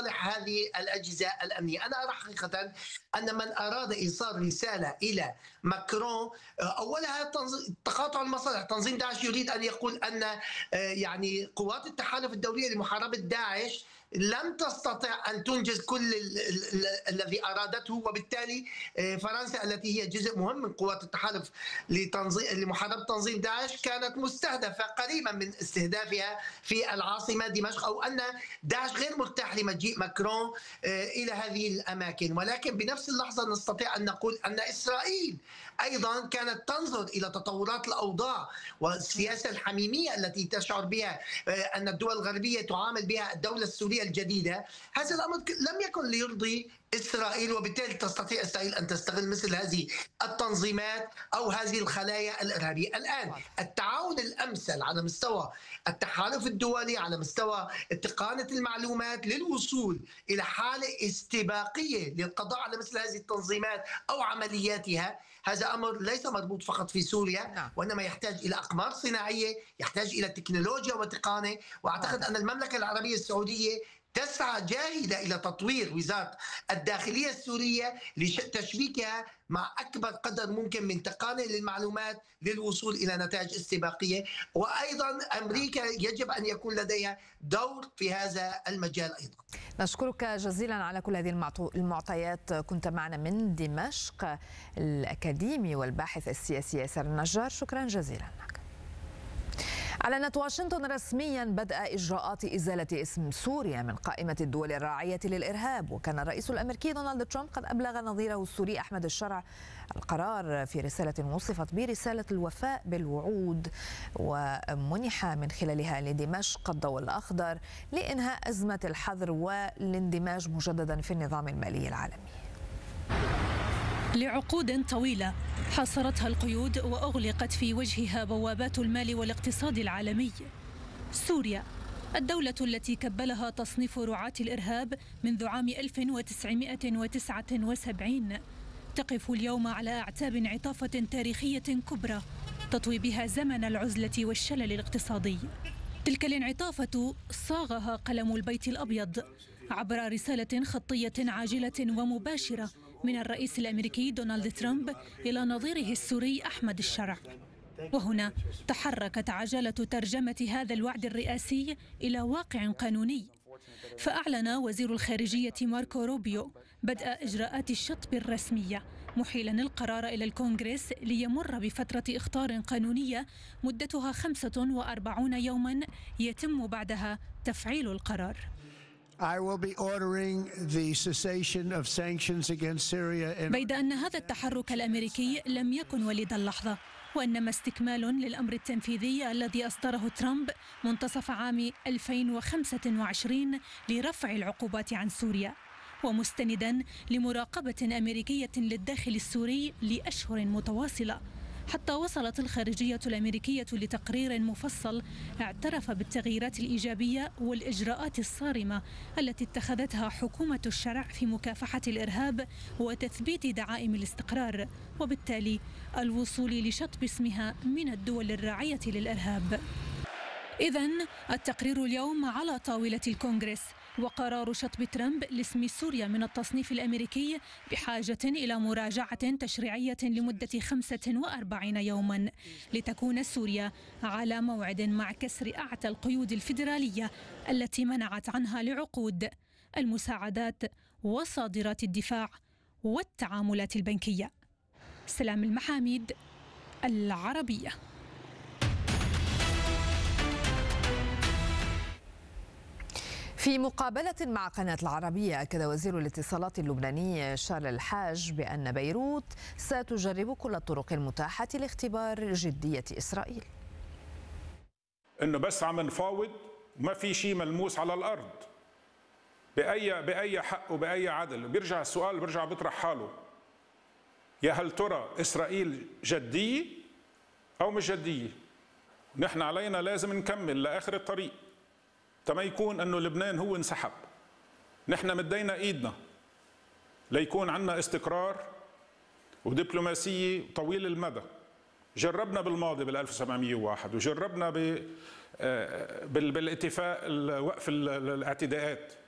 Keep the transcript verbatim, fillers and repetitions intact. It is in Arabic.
لصالح هذه الأجهزة الأمنية. أنا أرى حقيقة أن من أراد إيصال رسالة إلى ماكرون أولها تقاطع المصالح. تنظيم داعش يريد أن يقول أن يعني قوات التحالف الدولية لمحاربة داعش لم تستطع أن تنجز كل الذي أرادته، وبالتالي فرنسا التي هي جزء مهم من قوات التحالف لمحاربة تنظيم داعش كانت مستهدفة قريبا من استهدافها في العاصمة دمشق، أو أن داعش غير مرتاح لمجيء ماكرون إلى هذه الأماكن. ولكن بنفس اللحظة نستطيع أن نقول أن إسرائيل أيضا كانت تنظر إلى تطورات الأوضاع والسياسة الحميمية التي تشعر بها أن الدول الغربية تعامل بها الدولة السورية الجديدة. هذا الأمر لم يكن ليرضي إسرائيل، وبالتالي تستطيع إسرائيل أن تستغل مثل هذه التنظيمات أو هذه الخلايا الإرهابية. الآن التعاون الأمثل على مستوى التحالف الدولي، على مستوى تقانة المعلومات للوصول إلى حالة استباقية للقضاء على مثل هذه التنظيمات أو عملياتها، هذا أمر ليس مربوط فقط في سوريا، وإنما يحتاج إلى أقمار صناعية، يحتاج إلى تكنولوجيا وتقانة. وأعتقد أن المملكة العربية السعودية تسعى جاهدة إلى تطوير وزارة الداخلية السورية لتشبيكها مع أكبر قدر ممكن من تقانة للمعلومات للوصول إلى نتائج استباقية. وأيضا أمريكا يجب أن يكون لديها دور في هذا المجال أيضا. نشكرك جزيلا على كل هذه المعطيات. كنت معنا من دمشق الأكاديمي والباحث السياسي ياسر النجار، شكرا جزيلا لك. أعلنت واشنطن رسميا بدء إجراءات إزالة اسم سوريا من قائمة الدول الراعية للإرهاب، وكان الرئيس الأمريكي دونالد ترامب قد أبلغ نظيره السوري أحمد الشرع القرار في رسالة وصفت برسالة الوفاء بالوعود، ومنح من خلالها لدمشق الضوء الأخضر لإنهاء أزمة الحظر والاندماج مجددا في النظام المالي العالمي. لعقود طويلة حاصرتها القيود وأغلقت في وجهها بوابات المال والاقتصاد العالمي. سوريا الدولة التي كبلها تصنيف رعاة الإرهاب منذ عام ألف وتسعمائة وتسعة وسبعين تقف اليوم على أعتاب انعطافة تاريخية كبرى تطوي بها زمن العزلة والشلل الاقتصادي. تلك الانعطافة صاغها قلم البيت الأبيض عبر رسالة خطية عاجلة ومباشرة من الرئيس الأمريكي دونالد ترامب إلى نظيره السوري أحمد الشرع. وهنا تحركت عجلة ترجمة هذا الوعد الرئاسي إلى واقع قانوني، فأعلن وزير الخارجية ماركو روبيو بدء إجراءات الشطب الرسمية، محيلا القرار إلى الكونغرس ليمر بفترة إخطار قانونية مدتها خمسة وأربعين يوما يتم بعدها تفعيل القرار. I will be ordering the cessation of sanctions against Syria. بيد أن هذا التحرك الأمريكي لم يكن وليد اللحظة، وإنما استكمال للأمر التنفيذي الذي أصدره ترامب منتصف عام ألفين وخمسة وعشرين لرفع العقوبات عن سوريا، ومستندا لمراقبة أمريكية للداخل السوري لأشهر متواصلة، حتى وصلت الخارجية الأمريكية لتقرير مفصل اعترف بالتغييرات الإيجابية والإجراءات الصارمة التي اتخذتها حكومة الشرع في مكافحة الإرهاب وتثبيت دعائم الاستقرار، وبالتالي الوصول لشطب اسمها من الدول الراعية للإرهاب. إذن التقرير اليوم على طاولة الكونغرس، وقرار شطب ترامب لاسم سوريا من التصنيف الأمريكي بحاجة إلى مراجعة تشريعية لمدة خمسة وأربعين يوما لتكون سوريا على موعد مع كسر أعتى القيود الفيدرالية التي منعت عنها لعقود المساعدات وصادرات الدفاع والتعاملات البنكية. سلام المحاميد، العربية. في مقابلة مع قناة العربية أكد وزير الاتصالات اللبناني شارل الحاج بأن بيروت ستجرب كل الطرق المتاحة لاختبار جدية إسرائيل. إنه بس عم نفاوض وما في شيء ملموس على الأرض بأي بأي حق وبأي عدل. بيرجع السؤال بيرجع بيطرح حاله، يا هل ترى إسرائيل جدية أو مش جدية؟ نحن علينا لازم نكمل لآخر الطريق تما يكون أنه لبنان هو انسحب. نحن مدينا إيدنا ليكون عندنا استقرار ودبلوماسية طويل المدى. جربنا بالماضي بال ألف وسبعمائة وواحد وجربنا بالاتفاق وقف الاعتداءات،